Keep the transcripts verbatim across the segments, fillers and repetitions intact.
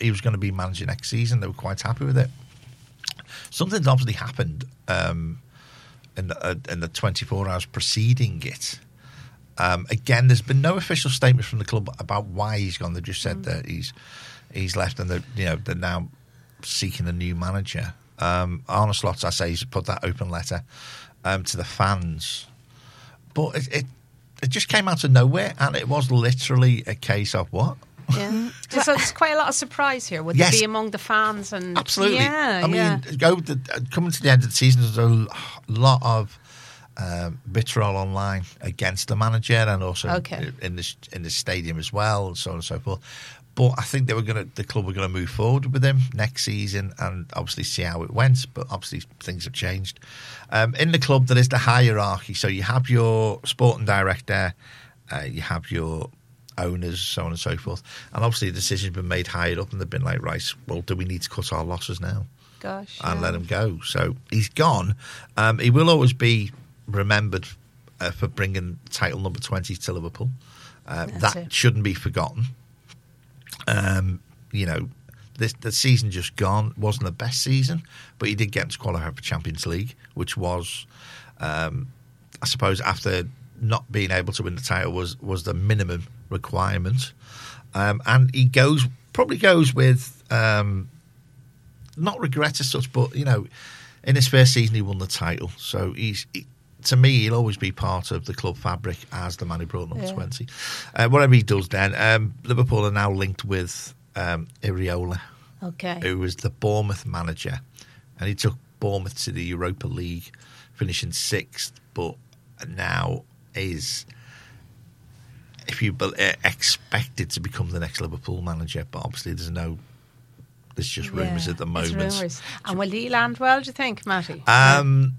he was going to be manager next season. They were quite happy with it. Something's obviously happened um, in, the, uh, in the twenty-four hours preceding it. Um, again, there's been no official statement from the club about why he's gone. They've just said mm. that he's he's left, and they're, you know, they're now seeking a new manager. Um, Arne Slot, I say, he's put that open letter um, to the fans, but it, it it just came out of nowhere, and it was literally a case of what? Yeah, so there's quite a lot of surprise here. Would yes. it be among the fans? And absolutely. Yeah, I mean, yeah. go to, coming to the end of the season, there's a lot of um, vitriol online against the manager, and also okay. in the in the stadium as well, and so on and so forth. But I think they were going to, the club were going to move forward with him next season, and obviously see how it went. But obviously things have changed. Um, in the club, there is the hierarchy. So you have your sporting director, uh, you have your owners, so on and so forth. And obviously the decision's been made higher up, and they've been like, right, well, do we need to cut our losses now? Gosh, and yeah. let him go. So he's gone. Um, he will always be remembered uh, for bringing title number twenty to Liverpool. Uh, that it. shouldn't be forgotten. Um, you know, this the season just gone wasn't the best season, but he did get to qualify for Champions League, which was, um, I suppose, after not being able to win the title was was the minimum requirement. Um, and he goes probably goes with um, not regret as such, but you know, in his first season he won the title, so he's. He, to me, he'll always be part of the club fabric as the man who brought number yeah. twenty. Uh, whatever he does then, um, Liverpool are now linked with um, Iraola, okay. who was the Bournemouth manager. And he took Bournemouth to the Europa League, finishing sixth, but now is, if you be, uh, expected to become the next Liverpool manager. But obviously there's no, there's just rumours yeah, at the moment. It's rumours. And will he land well, do you think, Matty? Um...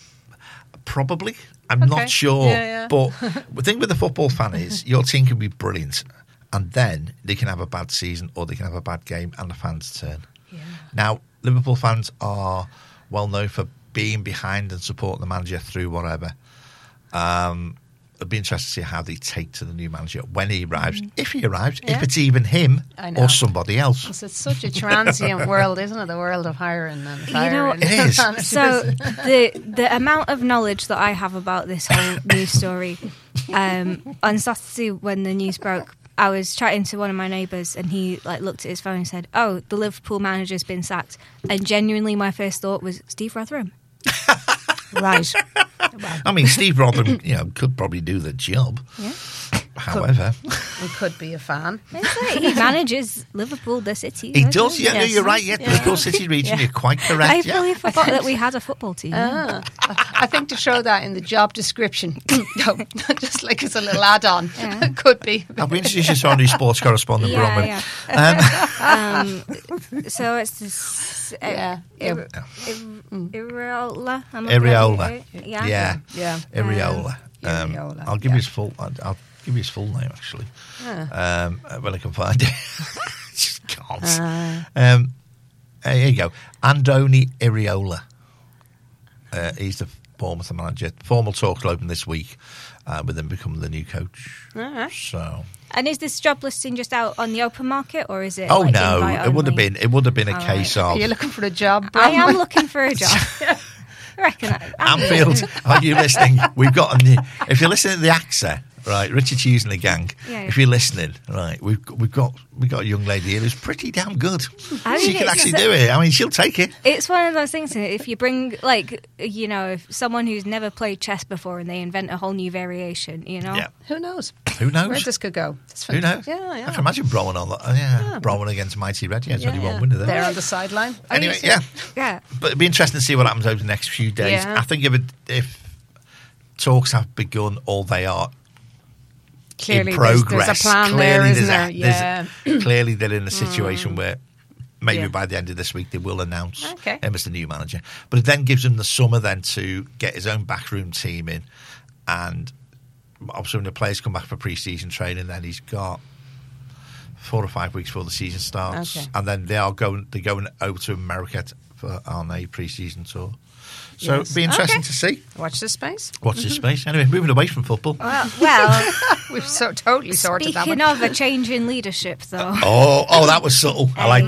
Probably. I'm okay. not sure. Yeah, yeah. But the thing with the football fan is your team can be brilliant, and then they can have a bad season or they can have a bad game, and the fans turn. Yeah. Now, Liverpool fans are well known for being behind and supporting the manager through whatever. Um, it'll be interesting to see how they take to the new manager when he arrives, mm. if he arrives, yeah. if it's even him or somebody else. It's, it's such a transient world, isn't it? The world of hiring and firing. You know, it is. So the the amount of knowledge that I have about this whole news story, um, on Saturday when the news broke, I was chatting to one of my neighbours, and he like looked at his phone and said, "Oh, the Liverpool manager's been sacked." And genuinely, my first thought was Steve Rotherham. Right. I mean, Steve Rotherham, you know, could probably do the job. Yeah. However, he could be a fan. He manages Liverpool, the city. He does, yeah, yes. no, you're right, yeah, yeah. Liverpool City region, yeah. you're quite correct. I yeah. fully forgot that we had a football team. Ah, I think to show that in the job description, no, just like it's a little add-on, yeah. It could be. I'll be introduced you to our new sports correspondent, yeah, Bronwyn. Yeah. Um, um, so it's this... Uh, yeah. Ir- Ir- Iraola. Iraola. Yeah. Yeah. Yeah. Iraola. Um, Iraola, I'll give yeah. you his full... I'll, I'll give you his full name, actually. Ah. Um, when I can find it. Just can't. Uh. Um, uh, here you go. Andoni Iraola. Uh, he's the Bournemouth manager. Formal talks will open this week uh, with him becoming the new coach. Uh-huh. So... And is this job listing just out on the open market, or is it? Oh like no, it would have been. It would have been a All case right. of. Are you looking for a job? I am looking for a job. I reckon. I, Anfield, are you listening? We've got a new. If you're listening to the A X A, right, Richard Hughes and the gang. Yeah, yeah. If you're listening, right, we've we've got we've got a young lady here who's pretty damn good. I mean, she can actually a, do it. I mean, she'll take it. It's one of those things. If you bring, like, you know, if someone who's never played chess before and they invent a whole new variation, you know, yeah. Who knows? Who knows? Where this could go? Who knows? Yeah, yeah. I can imagine Browen on that. Oh, yeah, yeah. Browen against Mighty Red. Yeah, it's yeah, only yeah. one winner there. They're on the sideline. Anyway, yeah, yeah. But it'd be interesting to see what happens over the next few days. Yeah. I think if it, if talks have begun, or they are. Clearly, in progress. There's, there's a plan clearly there, isn't there's there? A, Yeah. Clearly, they're in a situation mm. where maybe yeah. by the end of this week they will announce okay. him as the new manager. But it then gives him the summer then to get his own backroom team in, and obviously when the players come back for pre-season training, then he's got four or five weeks before the season starts, okay. and then they are going. They're going over to America for on a pre-season tour. So yes. it'll be interesting okay. to see. Watch this space. Watch mm-hmm. this space. Anyway, moving away from football. Well, well we've so totally sorted that one. Speaking of a change in leadership, though. Oh, oh, that was subtle. I like